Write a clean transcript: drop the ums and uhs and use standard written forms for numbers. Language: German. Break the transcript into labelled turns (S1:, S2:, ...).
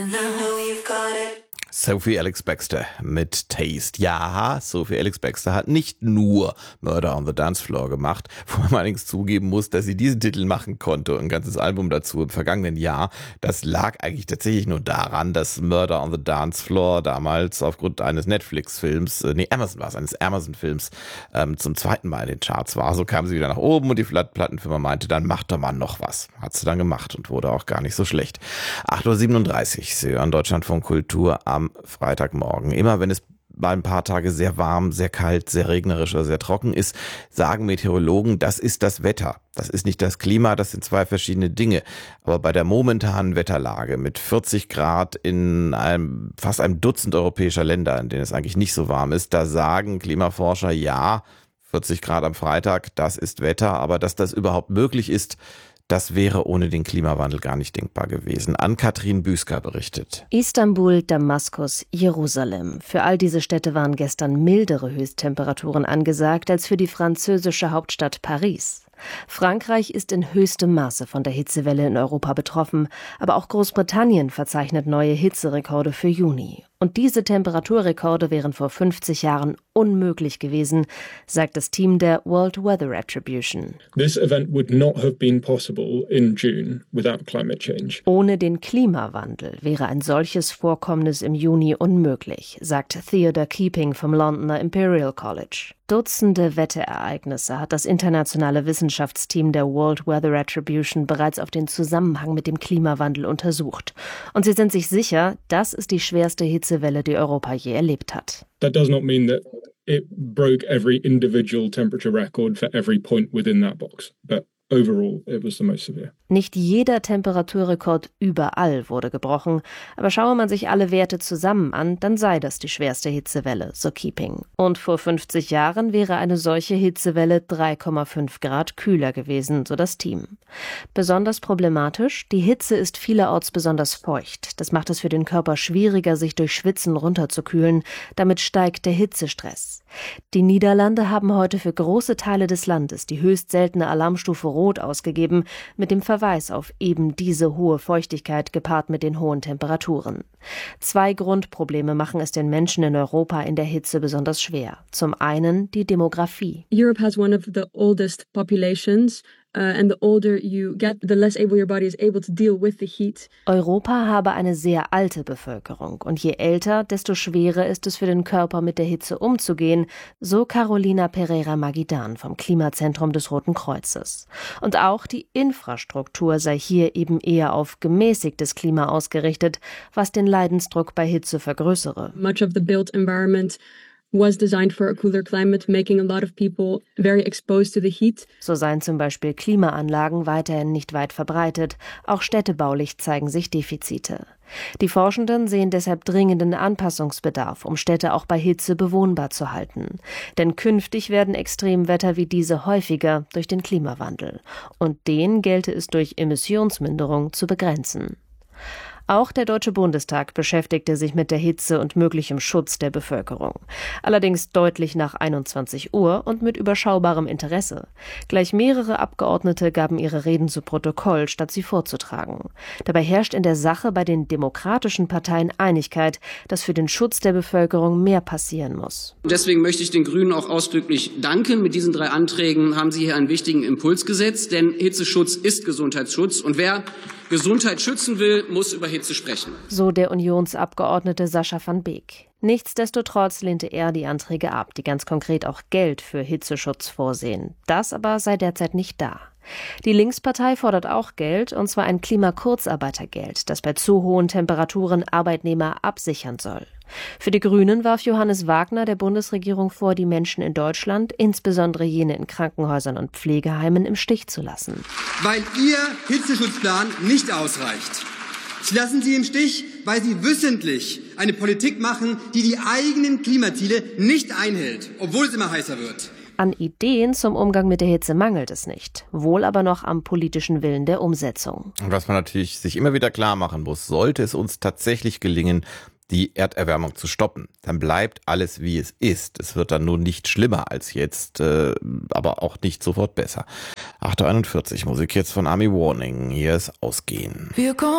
S1: Sophie Alex Baxter mit Taste. Ja, Sophie Alex Baxter hat nicht nur Murder on the Dance Floor gemacht, wo man allerdings zugeben muss, dass sie diesen Titel machen konnte und ein ganzes Album dazu im vergangenen Jahr. Das lag eigentlich tatsächlich nur daran, dass Murder on the Dance Floor damals aufgrund eines Netflix-Films, eines Amazon-Films, zum zweiten Mal in den Charts war. So kam sie wieder nach oben und die Plattenfirma meinte, dann macht doch mal noch was. Hat sie dann gemacht und wurde auch gar nicht so schlecht. 8:37 Uhr, Sie hören Deutschlandfunk Kultur am Freitagmorgen. Immer wenn es mal ein paar Tage sehr warm, sehr kalt, sehr regnerisch oder sehr trocken ist, sagen Meteorologen, das ist das Wetter. Das ist nicht das Klima, das sind zwei verschiedene Dinge. Aber bei der momentanen Wetterlage mit 40 Grad in fast einem Dutzend europäischer Länder, in denen es eigentlich nicht so warm ist, da sagen Klimaforscher, ja, 40 Grad am Freitag, das ist Wetter, aber dass das überhaupt möglich ist, das wäre ohne den Klimawandel gar nicht denkbar gewesen. Ann-Kathrin Büsker berichtet.
S2: Istanbul, Damaskus, Jerusalem. Für all diese Städte waren gestern mildere Höchsttemperaturen angesagt als für die französische Hauptstadt Paris. Frankreich ist in höchstem Maße von der Hitzewelle in Europa betroffen, aber auch Großbritannien verzeichnet neue Hitzerekorde für Juni. Und diese Temperaturrekorde wären vor 50 Jahren unmöglich gewesen, sagt das Team der World Weather Attribution.
S3: This event would not have been possible in June without climate change.
S2: Ohne den Klimawandel wäre ein solches Vorkommnis im Juni unmöglich, sagt Theodore Keeping vom Londoner Imperial College. Dutzende Wetterereignisse hat das internationale Wissenschaftsteam der World Weather Attribution bereits auf den Zusammenhang mit dem Klimawandel untersucht. Und sie sind sich sicher, das ist die schwerste Hitzewelle, die Europa je erlebt hat.
S3: That does not mean that it broke every individual temperature record for every point within that box, but overall it was the most severe.
S2: Nicht jeder Temperaturrekord überall wurde gebrochen, aber schaue man sich alle Werte zusammen an, dann sei das die schwerste Hitzewelle, so Keeping. Und vor 50 Jahren wäre eine solche Hitzewelle 3,5 Grad kühler gewesen, so das Team. Besonders problematisch, die Hitze ist vielerorts besonders feucht. Das macht es für den Körper schwieriger, sich durch Schwitzen runterzukühlen. Damit steigt der Hitzestress. Die Niederlande haben heute für große Teile des Landes die höchst seltene Alarmstufe Rot ausgegeben, mit dem Verweis auf eben diese hohe Feuchtigkeit gepaart mit den hohen Temperaturen. Zwei Grundprobleme machen es den Menschen in Europa in der Hitze besonders schwer. Zum einen die Demografie.
S4: Europe has one of the oldest populations. And the older you get, the less able your body is able to deal with the heat.
S2: Europa habe eine sehr alte Bevölkerung und je älter, desto schwerer ist es für den Körper, mit der Hitze umzugehen, so Carolina Pereira Magidan vom Klimazentrum des Roten Kreuzes. Und auch die Infrastruktur sei hier eben eher auf gemäßigtes Klima ausgerichtet, was den Leidensdruck bei Hitze vergrößere.
S4: Much of the built environment was designed for a cooler climate, making a lot of people very exposed to the heat.
S2: So seien zum Beispiel Klimaanlagen weiterhin nicht weit verbreitet. Auch städtebaulich zeigen sich Defizite. Die Forschenden sehen deshalb dringenden Anpassungsbedarf, um Städte auch bei Hitze bewohnbar zu halten. Denn künftig werden Extremwetter wie diese häufiger durch den Klimawandel. Und den gelte es durch Emissionsminderung zu begrenzen. Auch der Deutsche Bundestag beschäftigte sich mit der Hitze und möglichem Schutz der Bevölkerung. Allerdings deutlich nach 21 Uhr und mit überschaubarem Interesse. Gleich mehrere Abgeordnete gaben ihre Reden zu Protokoll, statt sie vorzutragen. Dabei herrscht in der Sache bei den demokratischen Parteien Einigkeit, dass für den Schutz der Bevölkerung mehr passieren muss.
S5: Deswegen möchte ich den Grünen auch ausdrücklich danken. Mit diesen 3 Anträgen haben Sie hier einen wichtigen Impuls gesetzt, denn Hitzeschutz ist Gesundheitsschutz. Und wer Gesundheit schützen will, muss über Hitze sprechen.
S2: So der Unionsabgeordnete Sascha van Beek. Nichtsdestotrotz lehnte er die Anträge ab, die ganz konkret auch Geld für Hitzeschutz vorsehen. Das aber sei derzeit nicht da. Die Linkspartei fordert auch Geld, und zwar ein Klimakurzarbeitergeld, das bei zu hohen Temperaturen Arbeitnehmer absichern soll. Für die Grünen warf Johannes Wagner der Bundesregierung vor, die Menschen in Deutschland, insbesondere jene in Krankenhäusern und Pflegeheimen, im Stich zu lassen.
S6: Weil Ihr Hitzeschutzplan nicht ausreicht. Sie lassen Sie im Stich, weil Sie wissentlich eine Politik machen, die die eigenen Klimaziele nicht einhält, obwohl es immer heißer wird.
S2: An Ideen zum Umgang mit der Hitze mangelt es nicht, wohl aber noch am politischen Willen der Umsetzung.
S1: Und was man natürlich sich immer wieder klar machen muss, sollte es uns tatsächlich gelingen, die Erderwärmung zu stoppen, dann bleibt alles wie es ist. Es wird dann nur nicht schlimmer als jetzt, aber auch nicht sofort besser. 8:41 Uhr, Musik jetzt von Army Warning. Hier ist Ausgehen.